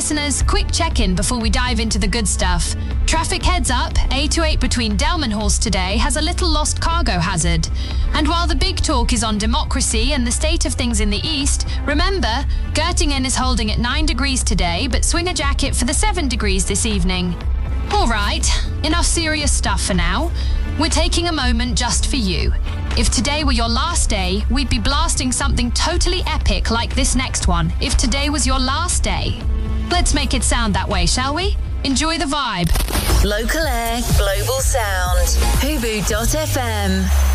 listeners, quick check-in before we dive into the good stuff. Traffic heads up, A28 between Delmenhorst today has a little lost cargo hazard. And while the big talk is on democracy and the state of things in the east, remember, Göttingen is holding at 9 degrees today, but swing a jacket for the 7 degrees this evening. All right, enough serious stuff for now. We're taking a moment just for you. If today were your last day, we'd be blasting something totally epic like this next one, if today was your last day. Let's make it sound that way, shall we? Enjoy the vibe. Local air, global sound. Hubu.fm.